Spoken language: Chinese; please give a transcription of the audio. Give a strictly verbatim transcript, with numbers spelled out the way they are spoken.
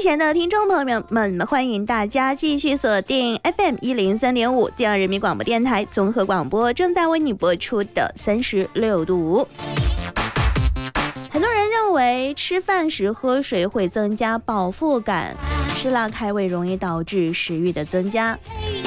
前的听众朋友们，欢迎大家继续锁定 F M 一零三点五 中央人民广播电台综合广播，正在为你播出的三十六度。很多人认为吃饭时喝水会增加饱腹感，吃辣开胃容易导致食欲的增加。